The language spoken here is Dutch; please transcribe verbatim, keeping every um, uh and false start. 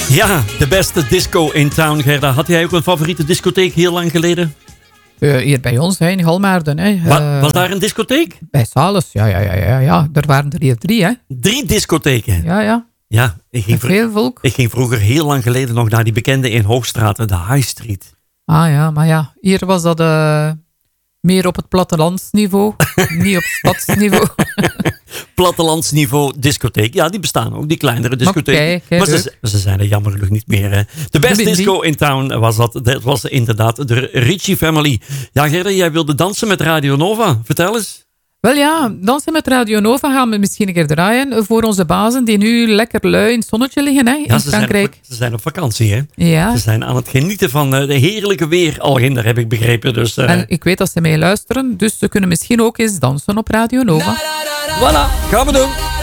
Ja, de beste disco in town, Gerda. Had jij ook een favoriete discotheek heel lang geleden? Uh, hier bij ons, hè, in Galmaarden. Hè. Uh, Wa- was daar een discotheek? Bij Salus, ja, ja, ja, ja, ja. Er waren er hier drie, hè. Drie discotheken? Ja, ja. Ja, ik ging, veel volk. ik ging vroeger heel lang geleden nog naar die bekende in Hoogstraat, de High Street. Ah ja, maar ja, hier was dat uh, meer op het plattelandsniveau, niet op stadsniveau. Plattelandsniveau discotheek. Ja, die bestaan ook, die kleinere discotheken. Okay, maar ze, ze zijn er jammer genoeg niet meer. Hè. De best de disco in town was dat. Dat was inderdaad de Ritchie Family. Ja, Gerda, jij wilde dansen met Radio Nova. Vertel eens. Wel ja, dansen met Radio Nova gaan we misschien een keer draaien voor onze bazen die nu lekker lui in het zonnetje liggen, hè, in ja, ze Frankrijk. Zijn op, ze zijn op vakantie, hè? Ja. Ze zijn aan het genieten van uh, de heerlijke weer alginder, heb ik begrepen. Dus, uh... En ik weet dat ze mee luisteren, dus ze kunnen misschien ook eens dansen op Radio Nova. Voilà, gaan we doen.